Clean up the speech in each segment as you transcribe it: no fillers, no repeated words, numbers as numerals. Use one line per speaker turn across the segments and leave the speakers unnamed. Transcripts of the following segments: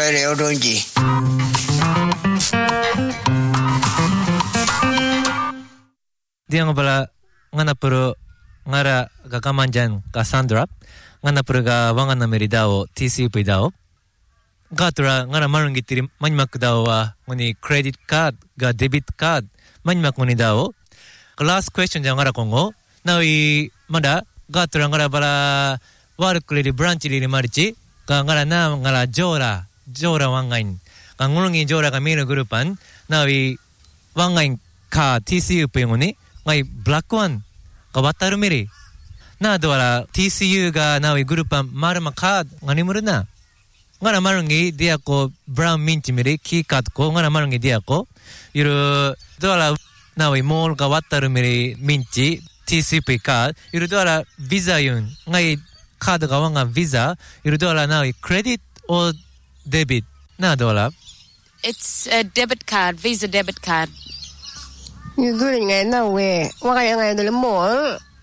re odonji
Diang bala ngana puro ngara ga kamanjan Cassandra ngana puro ga wangana meridao TCP dao gatura ngara marungi tiri manmak dao wa ngoni credit card ga debit card manmak ngoni dao last question ja ngara kongo nawi mada gatura ngara bala work lili branch lili marichi ga ngara na ngara jora wangain ga ngulungi jora ga mino grupan nawi wangain ka TCP ngoni ngai black one ka wataru miri na doara TCU ga nawi grupan marma card ngani murna ngara marungi dia ko brown mint miri ki card ko ngara marungi dia ko iru doara nawi mall ga wataru miri minchi TCP card iru doara visa yun ngai card ga wanga visa iru doara nawi credit or debit na doara
It's a debit card, Visa debit card.
You doing it now way. Waka yang ay dulu mall.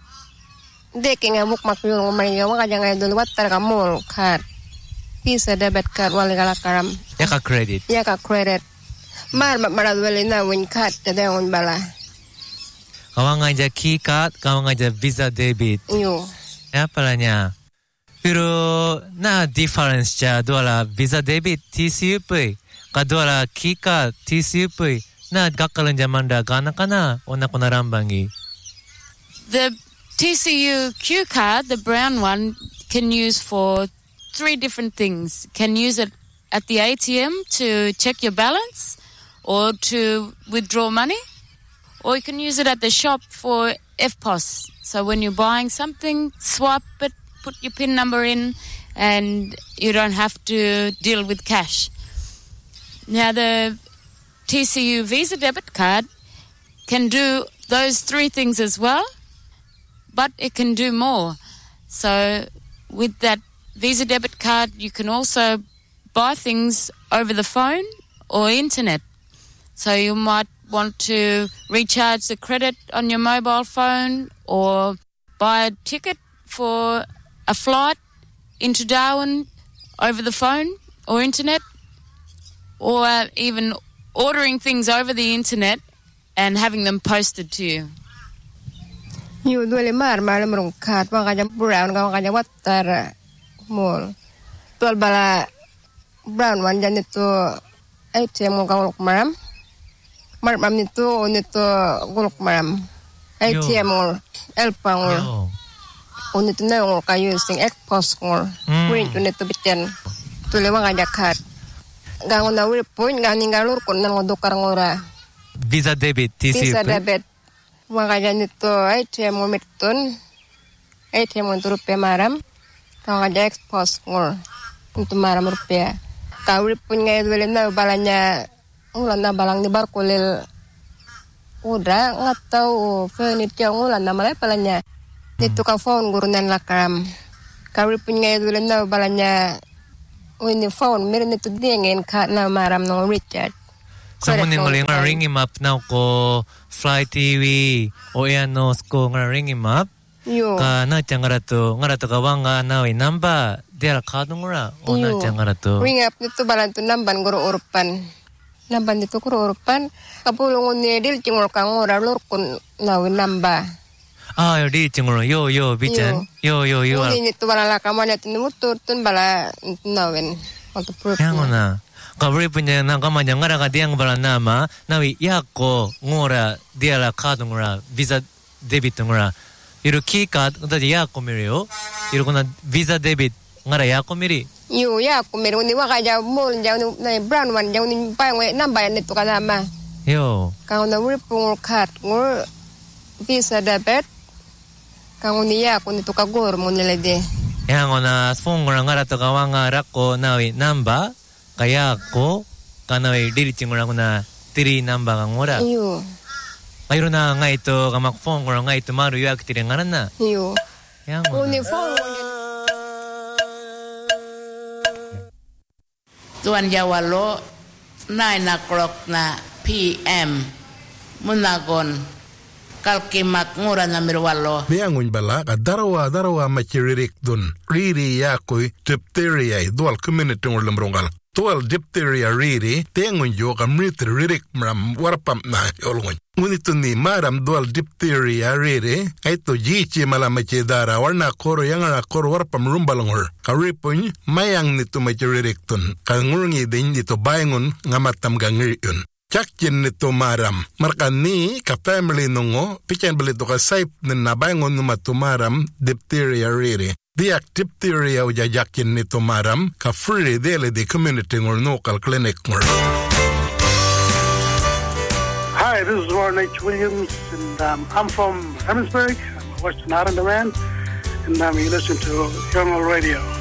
Deki nga bukmak yung Maria. Waka yang ay dulu watar ka mall card. Visa debit card wali kalakaram.
Yaka credit.
Yaka credit. Marad wali na win card kada yung bala.
Kawangay ja key card, kawangay ja visa debit.
Yo.
Ya pala niya. Pero na difference ja doala visa debit TCP. Kadwala key card TCP. Na gakalan jamanda kana kana ona kona rambangi.
The TCU Q card, the brown one, can use for 3 different things. Can use it at the ATM to check your balance or to withdraw money, or you can use it at the shop for FPOS. So when you're buying something, swipe it, put your PIN number in, and you don't have to deal with cash. Now the TCU Visa debit card can do those 3 things as well, but it can do more. So with that Visa debit card, you can also buy things over the phone or internet. So you might want to recharge the credit on your mobile phone or buy a ticket for a flight into Darwin over the phone or internet, or even ordering things over the internet and having them posted to you.
You do le malam card. Waka yang brown. Waka yang watar mall. Tual bala brown one jan itu ATM nguluk maram. Maram itu nguluk maram. ATM ngul elpa ngul. Unit na ngul kayu sing ekpos ngul. Win unit tu bican. Tule waka yang card. Gangon na wipun ganing galur kun nang dokar ngora.
Visa debit TCP.
Visa debit. Makanya nito ATM mitun. ATM untuk rupiah maram. Kau ngajak ekspos ngor untuk maram rupiah. Kau wipun ngay dulu na balanya ngulan na balang di barkulil. Udah nggak tahu furniture ngulan na malay palanya. Nito ka phone gurunan lakaram. Kau wipun ngay dulu na balanya When phone, meron ito dingin ka na maram ng Richard.
Someone nga ring him up now ko Fly TV o yan no ko nga ring him up. Ka na tiang ngarato kawanga nawi namba dia kadung ra o na tiang ngarato.
Ring up nito balanto namban guro urupan. Namban nito guro urupan kapulungon ni dil tingol kang ora lor kun nawi namba.
Ah, yo di tingol yo bican. Yo.
Ini nito balala kamanya tinumutur tun bala nawin. Untuk proof.
Yang na. Kabri punya nang kamanya ngara ka diang bala nama nawi yako ngora dia la kadung ra visa debit ngora. Iru key card udah yako mirio. Iru kuna visa debit ngara yako miri.
Yo yako miri ni waka jauh mall jauh ni brown one jauh ni payung namba nito kanama.
Yo.
Kau na wuri pungul card ngur visa debit. Kau ni yako nito kagor mo nila de.
Yang ona phone ngora ngara to kawanga rako nawi namba kaya ko kanawi diri chingura kuna 3 namba ngora.
Yo.
Mayroon na nga ito kamak phone ngora nga ito maru yak tiri ngaran na.
Yo.
Yang
Uni phone.
Tuan Jawalo 9 o'clock na PM munagon kalkimak ngura na mirwalo.
Miangun bala ka darawa makiririk dun riri yakoy tipteriay dual community ngor lemrongal.
Tual diphtheria riri tengun yo kamrit ririk mram warpam na yolngun. Ngunito ni maram dual diphtheria riri aito jichi malamache dara warna koro yangara koro warpam rumbalangor. Karipun mayang nito ririk tun. Kangurungi din nito bayangun ngamatam gangir yun. Chakkin nito maram. Markani ka family nungo pichen balito ka saip na bayangun numatumaram diphtheria riri. Diak diphtheria o jajakin nito maram ka free dele di community ngor local clinic ngor.
Hi, this is Warren H. Williams, and I'm from Emmitsburg. I'm a Western Islander man, and you're listening to Young Radio.